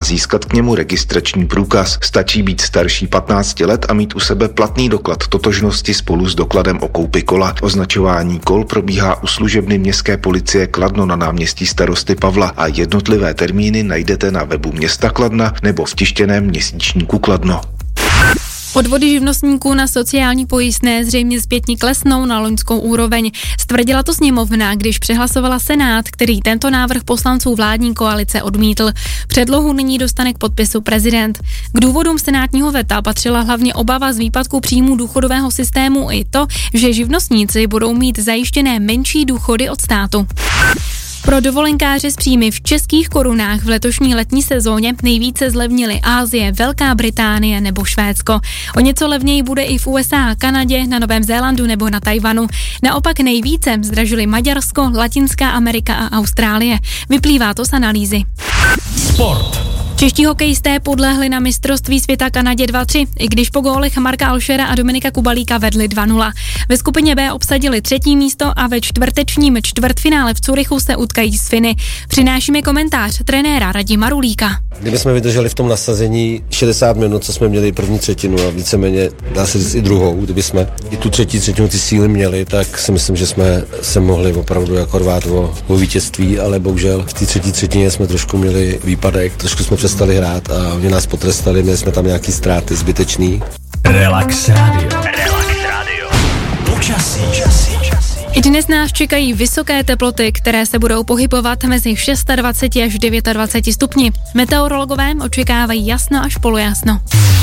získat k němu registrační průkaz. Stačí být starší 15 let a mít u sebe platný doklad totožnosti spolu s dokladem o koupi kola. Označování kol probíhá u služebny městské policie Kladno na náměstí starosty Pavla a jednotlivé termíny najdete na webu města Kladna nebo v tištěném měsíčníku Kladno. Odvody živnostníků na sociální pojistné zřejmě zpětně klesnou na loňskou úroveň. Stvrdila to sněmovna, když přehlasovala Senát, který tento návrh poslanců vládní koalice odmítl. Předlohu nyní dostane k podpisu prezident. K důvodům senátního veta patřila hlavně obava z výpadku příjmů důchodového systému i to, že živnostníci budou mít zajištěné menší důchody od státu. Pro dovolenkáře s příjmy v českých korunách v letošní letní sezóně nejvíce zlevnily Asie, Velká Británie nebo Švédsko. O něco levněji bude i v USA, Kanadě, na Novém Zélandu nebo na Tajvanu. Naopak nejvíce zdražily Maďarsko, Latinská Amerika a Austrálie. Vyplývá to z analýzy. Sport. Čeští hokejisté podlehli na mistrovství světa Kanadě 2-3, i když po gólech Marka Alšera a Dominika Kubalíka vedli 2-0. Ve skupině B obsadili 3. místo a ve čtvrtečním čtvrtfinále v Curychu se utkají s Finy. Přinášíme komentář trenéra Radima Rulíka. Kdybychom vydrželi v tom nasazení 60 minut, co jsme měli první třetinu a víceméně, dá se říct i druhou, kdyby jsme i tu třetinu ty síly měli, tak si myslím, že jsme se mohli opravdu jako rvát o vítězství, ale bohužel v té třetí třetině jsme trošku měli výpadek, trošku jsme přestali hrát a oni nás potrestali, měli jsme tam nějaký ztráty zbytečný. Relax Radio. Počasí. I dnes nás čekají vysoké teploty, které se budou pohybovat mezi 26 až 29 stupni. Meteorologové očekávají jasno až polojasno.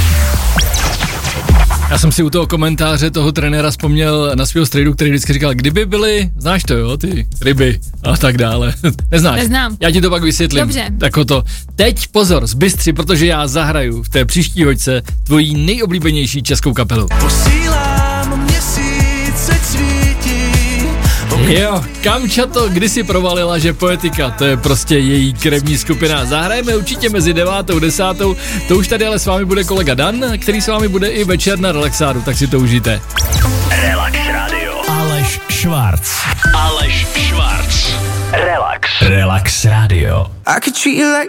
Já jsem si u toho komentáře toho trenéra vzpomněl na svého strejdu, který vždycky říkal, kdyby byly, znáš to jo, ty ryby a tak dále. Neznáš? Neznám. Já ti to pak vysvětlím. Dobře. Tako to. Teď pozor, zbystři, protože já zahraju v té příští hoďce tvojí nejoblíbenější českou kapelu. Posílám měsíce svítí. Jo, Kamča to kdysi provalila, že Poetika, to je prostě její krevní skupina. Zahrajeme určitě mezi 9. a 10. To už tady ale s vámi bude kolega Dan, který s vámi bude i večer na Relaxáru, tak si to užijte. Relax Radio. Aleš Švarc. Relax Radio.